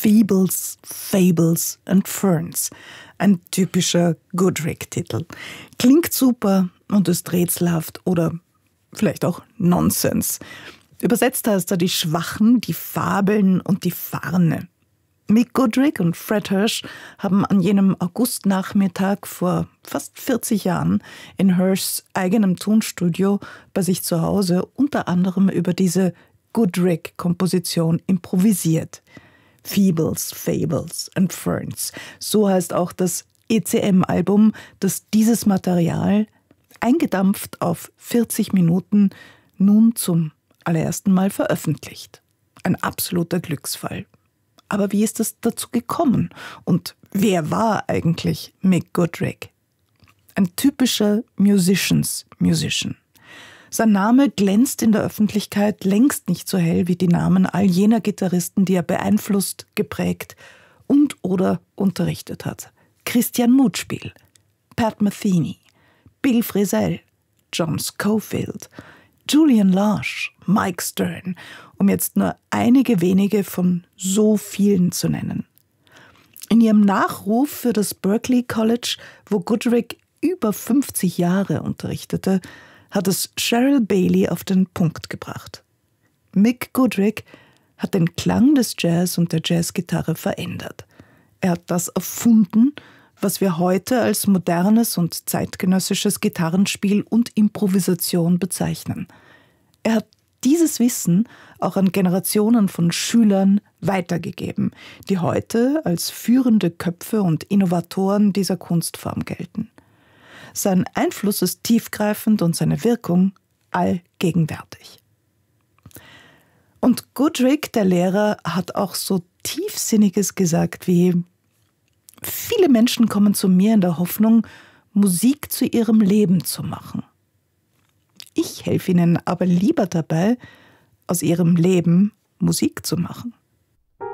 Feebles, Fables and Ferns. Ein typischer Goodrick-Titel. Klingt super und ist rätselhaft oder vielleicht auch Nonsens. Übersetzt heißt er die Schwachen, die Fabeln und die Farne. Mick Goodrick und Fred Hirsch haben an jenem Augustnachmittag vor fast 40 Jahren in Hirschs eigenem Tonstudio bei sich zu Hause unter anderem über diese Goodrick-Komposition improvisiert. Feebles, Fables and Ferns. So heißt auch das ECM-Album, das dieses Material, eingedampft auf 40 Minuten, nun zum allerersten Mal veröffentlicht. Ein absoluter Glücksfall. Aber wie ist es dazu gekommen? Und wer war eigentlich Mick Goodrick? Ein typischer Musician. Sein Name glänzt in der Öffentlichkeit längst nicht so hell wie die Namen all jener Gitarristen, die er beeinflusst, geprägt und oder unterrichtet hat. Christian Mutspiel, Pat Metheny, Bill Frisell, John Scofield, Julian Lage, Mike Stern, um jetzt nur einige wenige von so vielen zu nennen. In ihrem Nachruf für das Berklee College, wo Goodrick über 50 Jahre unterrichtete, hat es Cheryl Bailey auf den Punkt gebracht. Mick Goodrick hat den Klang des Jazz und der Jazzgitarre verändert. Er hat das erfunden, was wir heute als modernes und zeitgenössisches Gitarrenspiel und Improvisation bezeichnen. Er hat dieses Wissen auch an Generationen von Schülern weitergegeben, die heute als führende Köpfe und Innovatoren dieser Kunstform gelten. Sein Einfluss ist tiefgreifend und seine Wirkung allgegenwärtig. Und Goodrick, der Lehrer, hat auch so Tiefsinniges gesagt wie: Viele Menschen kommen zu mir in der Hoffnung, Musik zu ihrem Leben zu machen. Ich helfe ihnen aber lieber dabei, aus ihrem Leben Musik zu machen.